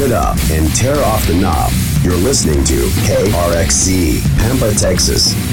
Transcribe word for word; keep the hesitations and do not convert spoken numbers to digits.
it up and tear off the knob. You're listening to K R X Z, Pampa, Texas.